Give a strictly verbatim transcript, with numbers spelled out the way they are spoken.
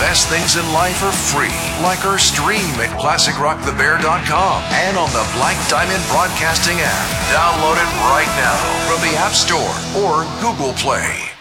best things in life are free, like our stream at classic rock the bear dot com and on the Black Diamond Broadcasting app. Download it right now from the App Store or Google Play.